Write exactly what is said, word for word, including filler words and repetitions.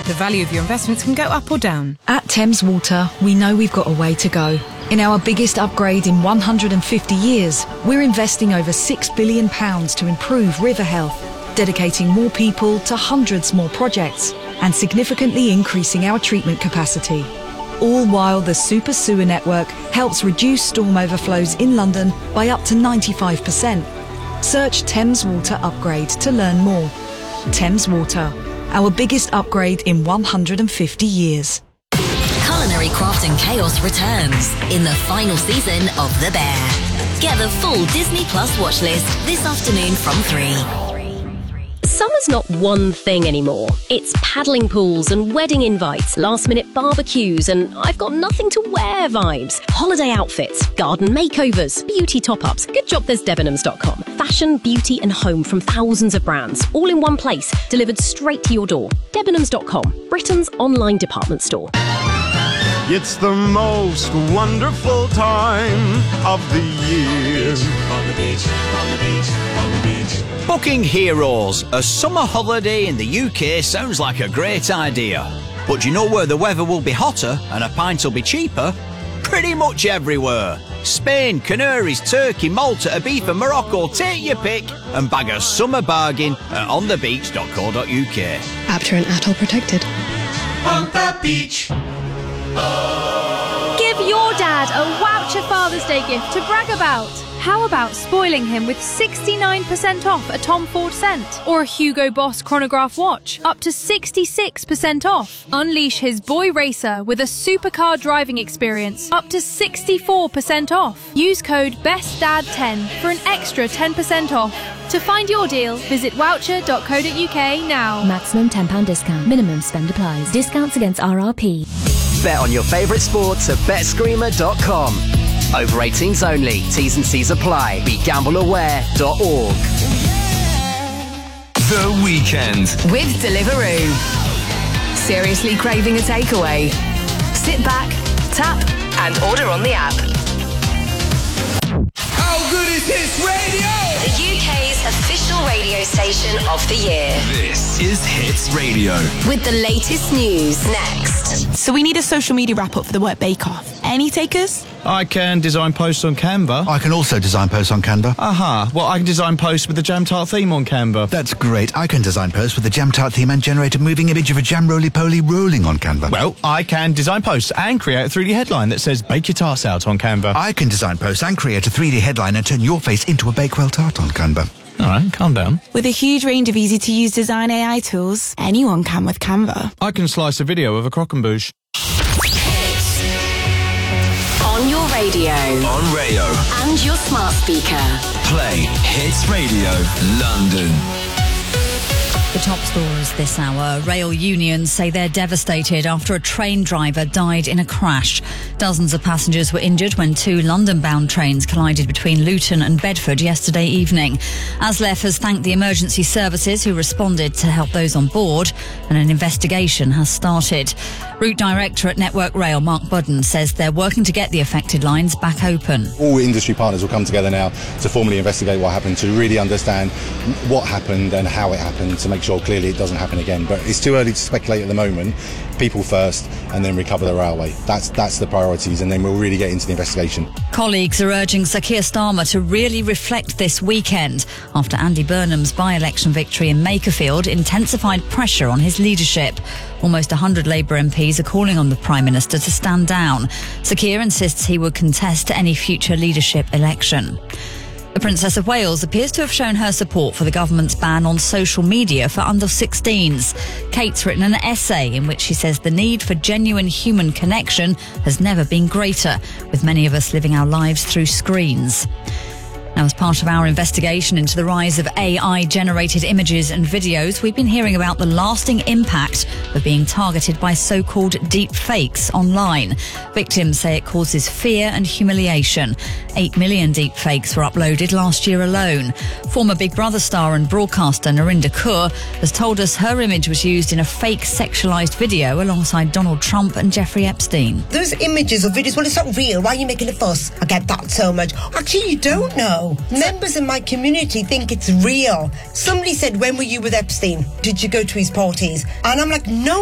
The value of your investments can go up or down. At Thames Water, we know we've got a way to go. In our biggest upgrade in one hundred fifty years, we're investing over six billion pounds to improve river health, dedicating more people to hundreds more projects, and significantly increasing our treatment capacity. All while the Super Sewer Network helps reduce storm overflows in London by up to ninety-five percent. Search Thames Water Upgrade to learn more. Thames Water, our biggest upgrade in one hundred fifty years. Culinary Craft and Chaos returns in the final season of The Bear. Get the full Disney Plus watch list this afternoon from three. Summer's not one thing anymore. It's paddling pools and wedding invites, last-minute barbecues, and I've got nothing to wear vibes. Holiday outfits, garden makeovers, beauty top-ups. Good job there's Debenhams dot com. Fashion, beauty and home from thousands of brands, all in one place, delivered straight to your door. Debenhams dot com, Britain's online department store. It's the most wonderful time of the year. On the beach, on the beach, on the beach. Booking Heroes, a summer holiday in the U K sounds like a great idea. But do you know where the weather will be hotter and a pint will be cheaper? Pretty much everywhere. Spain, Canaries, Turkey, Malta, Ibiza, Morocco, take your pick and bag a summer bargain at on the beach dot co dot U K. Apter and atoll protected. On the beach. Give your dad a voucher Father's Day gift to brag about. How about spoiling him with sixty-nine percent off a Tom Ford scent or a Hugo Boss chronograph watch, up to sixty-six percent off. Unleash his boy racer with a supercar driving experience, up to sixty-four percent off. Use code best dad ten for an extra ten percent off. To find your deal, visit voucher dot co dot U K now. Maximum ten pounds discount. Minimum spend applies. Discounts against R R P. Bet on your favourite sports at bet screamer dot com. Over eighteens only. T's and C's apply. Be gamble aware dot org. The Weekend with Deliveroo. Seriously craving a takeaway? Sit back, tap, and order on the app. How good is Hits Radio? The U K's official radio station of the year. This is Hits Radio. With the latest news next. So we need a social media wrap-up for the Work Bake-Off. Any takers? I can design posts on Canva. I can also design posts on Canva. Aha. Uh-huh. Well, I can design posts with the Jam Tart theme on Canva. That's great. I can design posts with the Jam Tart theme and generate a moving image of a jam roly-poly rolling on Canva. Well, I can design posts and create a three D headline that says "Bake your tarts out" on Canva. I can design posts and create a three D headline and turn your face into a Bakewell tart on Canva. All right, calm down. With a huge range of easy-to-use design A I tools, anyone can with Canva. I can slice a video of a croquembouche. On your radio. On Rayo. And your smart speaker. Play Hits Radio London. The top stories this hour. Rail unions say they're devastated after a train driver died in a crash. Dozens of passengers were injured when two London-bound trains collided between Luton and Bedford yesterday evening. ASLEF has thanked the emergency services who responded to help those on board, and an investigation has started. Route Director at Network Rail, Mark Budden, says they're working to get the affected lines back open. All industry partners will come together now to formally investigate what happened, to really understand what happened and how it happened, to make sure clearly it doesn't happen again. But it's too early to speculate at the moment. People first and then recover the railway. That's that's the priorities, and then we'll really get into the investigation. Colleagues are urging Sir Keir Starmer to really reflect this weekend after Andy Burnham's by-election victory in Makerfield intensified pressure on his leadership. Almost one hundred Labour M Ps are calling on the Prime Minister to stand down. Sir Keir insists he would contest any future leadership election. The Princess of Wales appears to have shown her support for the government's ban on social media for under sixteens. Kate's written an essay in which she says the need for genuine human connection has never been greater, with many of us living our lives through screens. Now, as part of our investigation into the rise of A I-generated images and videos, we've been hearing about the lasting impact of being targeted by so-called deep fakes online. Victims say it causes fear and humiliation. Eight million deep fakes were uploaded last year alone. Former Big Brother star and broadcaster Narinder Kaur has told us her image was used in a fake sexualised video alongside Donald Trump and Jeffrey Epstein. Those images or videos, well, it's not real. Why are you making a fuss? I get that so much. Actually, you don't know. Members in my community think it's real. Somebody said, when were you with Epstein? Did you go to his parties? And I'm like, no.